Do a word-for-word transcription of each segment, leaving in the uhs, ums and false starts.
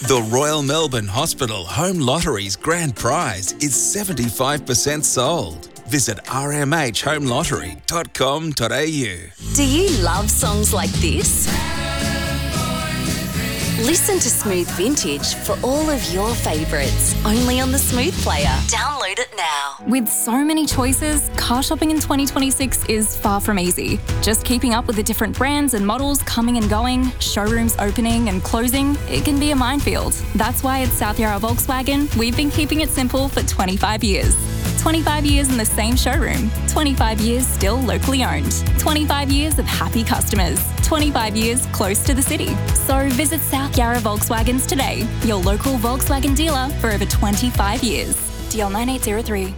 The Royal Melbourne Hospital Home Lottery's grand prize is seventy-five percent sold. Visit r m h home lottery dot com dot a u. Do you love songs like this? Listen to Smooth Vintage for all of your favourites, only on the Smooth Player. Download it now. With so many choices, car shopping in twenty twenty-six is far from easy. Just keeping up with the different brands and models coming and going, showrooms opening and closing, it can be a minefield. That's why at South Yarra Volkswagen, we've been keeping it simple for twenty-five years. twenty-five years in the same showroom, twenty-five years still locally owned, twenty-five years of happy customers, twenty-five years close to the city. So visit South Yarra Volkswagens today, your local Volkswagen dealer for over twenty-five years. D L nine eight zero three.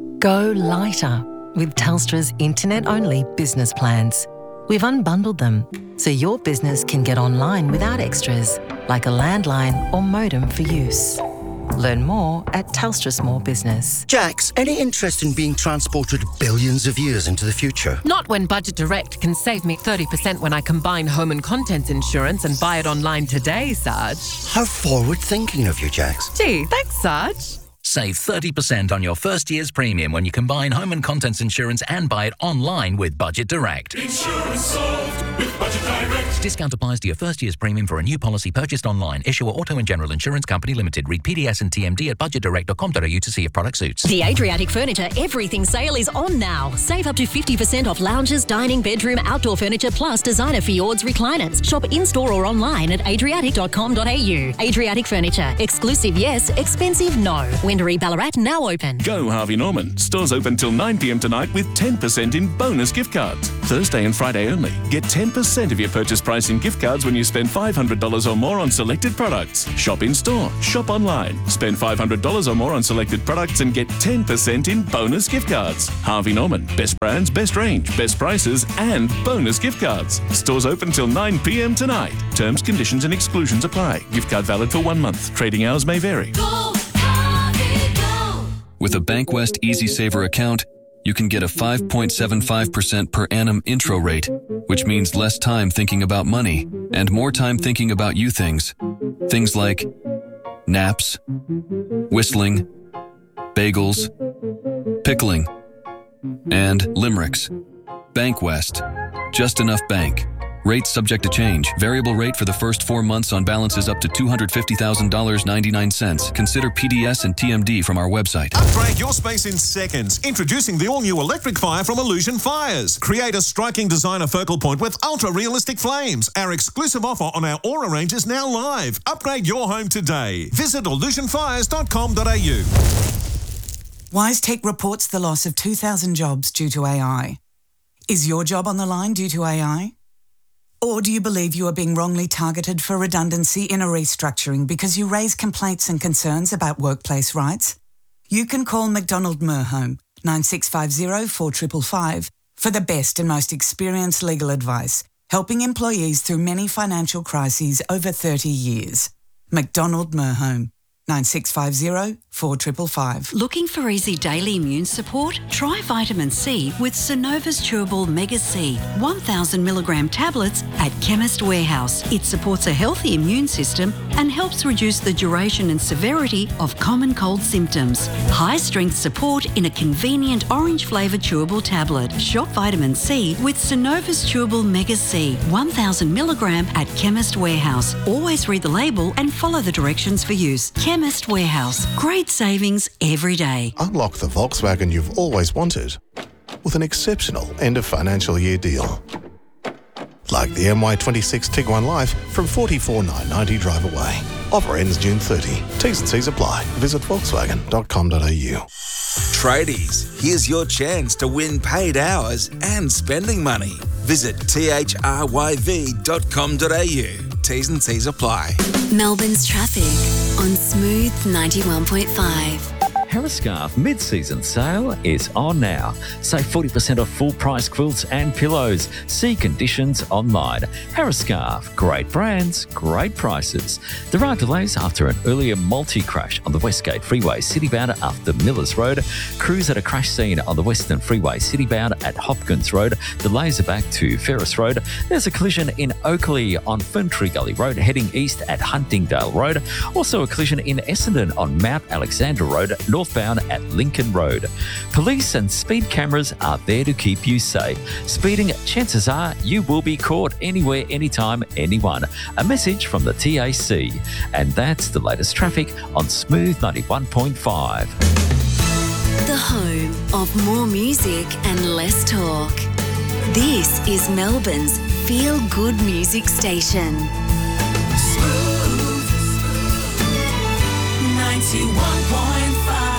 Go lighter with Telstra's internet-only business plans. We've unbundled them so your business can get online without extras, like a landline or modem for use. Learn more at Telstra Small Business. Jax, any interest in being transported billions of years into the future? Not when Budget Direct can save me thirty percent when I combine home and contents insurance and buy it online today, Sarge. How forward-thinking of you, Jax. Gee, thanks, Sarge. Save thirty percent on your first year's premium when you combine home and contents insurance and buy it online with Budget Direct. Insurance solved with Budget Direct. Discount applies to your first year's premium for a new policy purchased online. Issuer Auto and General Insurance Company Limited. Read P D S and T M D at budget direct dot com dot a u to see if product suits. The Adriatic Furniture Everything Sale is on now. Save up to fifty percent off lounges, dining, bedroom, outdoor furniture, plus designer Fjords recliners. Shop in-store or online at adriatic dot com dot a u. Adriatic Furniture. Exclusive yes, expensive no. Wendouree Ballarat now open. Go Harvey Norman. Stores open till nine p m tonight with ten percent in bonus gift cards. Thursday and Friday only. Get ten percent of your purchase price in gift cards when you spend five hundred dollars or more on selected products. Shop in-store. Shop online. Spend five hundred dollars or more on selected products and get ten percent in bonus gift cards. Harvey Norman. Best brands, best range, best prices and bonus gift cards. Stores open till nine p m tonight. Terms, conditions and exclusions apply. Gift card valid for one month. Trading hours may vary. Go, Harvey, go. With a Bankwest EasySaver account, you can get a five point seven five percent per annum intro rate, which means less time thinking about money and more time thinking about you things. Things like naps, whistling, bagels, pickling, and limericks. Bankwest. Just enough bank. Rates subject to change. Variable rate for the first four months on balances up to two hundred fifty thousand dollars and ninety-nine cents. Consider P D S and T M D from our website. Upgrade your space in seconds. Introducing the all-new electric fire from Illusion Fires. Create a striking designer focal point with ultra-realistic flames. Our exclusive offer on our Aura range is now live. Upgrade your home today. Visit illusion fires dot com dot a u. WiseTech reports the loss of two thousand jobs due to A I. Is your job on the line due to A I? Or do you believe you are being wrongly targeted for redundancy in a restructuring because you raise complaints and concerns about workplace rights? You can call McDonald Merhome nine six five zero, four five five five for the best and most experienced legal advice, helping employees through many financial crises over thirty years. McDonald Merhome nine six five zero, four five five five. Looking for easy daily immune support? Try vitamin C with Synova's Chewable Mega C, one thousand milligram tablets at Chemist Warehouse. It supports a healthy immune system and helps reduce the duration and severity of common cold symptoms. High-strength support in a convenient orange-flavoured chewable tablet. Shop vitamin C with Synova's Chewable Mega C, one thousand milligram at Chemist Warehouse. Always read the label and follow the directions for use. Chemist Warehouse. Great savings every day. Unlock the Volkswagen you've always wanted with an exceptional end of financial year deal. Like the M Y twenty-six Tiguan Life from forty-four thousand nine hundred ninety drive away. Offer ends June thirtieth. T's and C's apply. Visit volkswagen dot com dot a u. Tradies, here's your chance to win paid hours and spending money. Visit t h r y v dot com dot a u. T's and C's apply. Melbourne's traffic on Smooth ninety-one point five. Harriscarf mid-season sale is on now. Save forty percent off full-price quilts and pillows. See conditions online. Harriscarf, great brands, great prices. There are delays after an earlier multi-crash on the Westgate Freeway citybound after Millers Road. Crews at a crash scene on the Western Freeway citybound at Hopkins Road. Delays are back to Ferris Road. There's a collision in Oakley on Ferntree Gully Road heading east at Huntingdale Road. Also a collision in Essendon on Mount Alexander Road, northbound at Lincoln Road. Police and speed cameras are there to keep you safe. Speeding, chances are you will be caught anywhere, anytime, anyone. A message from the T A C. And that's the latest traffic on Smooth ninety-one point five. The home of more music and less talk. This is Melbourne's Feel Good Music Station. ninety-one point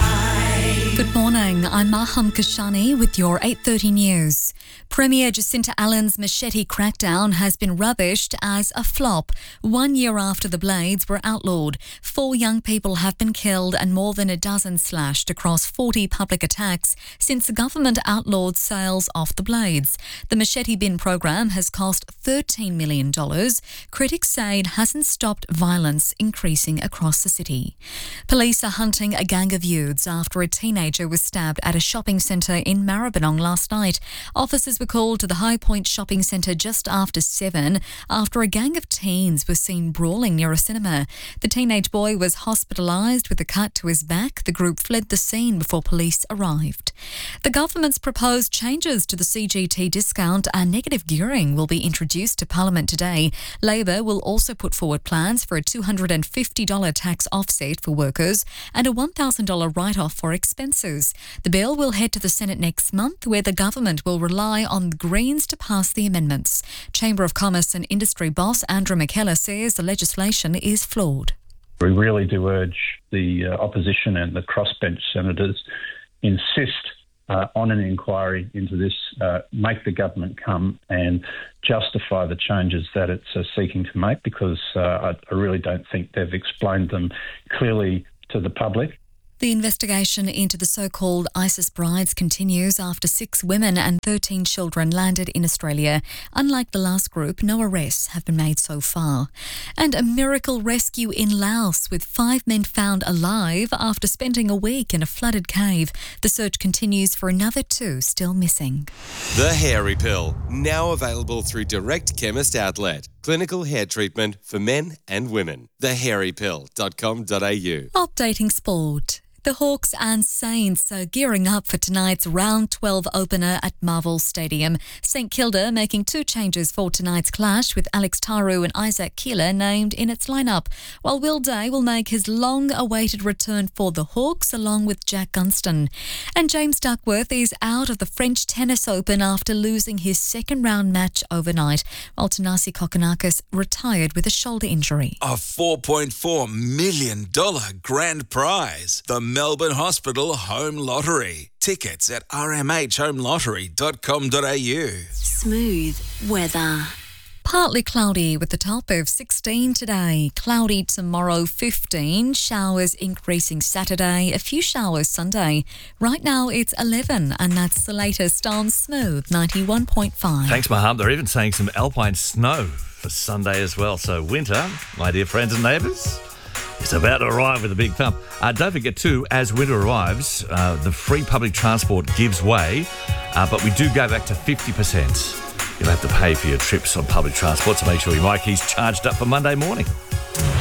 five. Good morning, I'm Maham Kashani with your eight thirty news. Premier Jacinta Allen's machete crackdown has been rubbished as a flop. One year after the blades were outlawed, four young people have been killed and more than a dozen slashed across forty public attacks since the government outlawed sales of the blades. The machete bin program has cost thirteen million dollars. Critics say it hasn't stopped violence increasing across the city. Police are hunting a gang of youths after a teenager was stabbed at a shopping centre in Maribyrnong last night. Officers were called to the High Point shopping centre just after seven after a gang of teens was seen brawling near a cinema. The teenage boy was hospitalised with a cut to his back. The group fled the scene before police arrived. The government's proposed changes to the C G T discount and negative gearing will be introduced to Parliament today. Labor will also put forward plans for a two hundred fifty dollars tax offset for workers and a one thousand dollars write-off for expenses. The bill will head to the Senate next month, where the government will rely on the Greens to pass the amendments. Chamber of Commerce and Industry boss Andrew McKellar says the legislation is flawed. We really do urge the uh, opposition and the crossbench senators insist uh, on an inquiry into this, uh, make the government come and justify the changes that it's uh, seeking to make, because uh, I, I really don't think they've explained them clearly to the public. The investigation into the so-called ISIS brides continues after six women and thirteen children landed in Australia. Unlike the last group, no arrests have been made so far. And a miracle rescue in Laos with five men found alive after spending a week in a flooded cave. The search continues for another two still missing. The Hairy Pill, now available through Direct Chemist Outlet. Clinical hair treatment for men and women. the hairy pill dot com dot a u. Updating sport. The Hawks and Saints are gearing up for tonight's round twelve opener at Marvel Stadium. St Kilda making two changes for tonight's clash, with Alex Taru and Isaac Keeler named in its lineup, while Will Day will make his long-awaited return for the Hawks along with Jack Gunston. And James Duckworth is out of the French Tennis Open after losing his second round match overnight, while Thanasi Kokkinakis retired with a shoulder injury. A four point four million dollars grand prize. The Melbourne Hospital Home Lottery. Tickets at r m h home lottery dot com dot a u. Smooth weather. Partly cloudy with the top of sixteen today. Cloudy tomorrow, fifteen. Showers increasing Saturday. A few showers Sunday. Right now it's eleven, and that's the latest on Smooth ninety-one point five. Thanks, Maham. They're even saying some alpine snow for Sunday as well. So winter, my dear friends and neighbours, it's about to arrive with a big thump. Uh, don't forget too, as winter arrives, uh, the free public transport gives way, uh, but we do go back to fifty percent. You'll have to pay for your trips on public transport, so make sure your Mikey's charged up for Monday morning.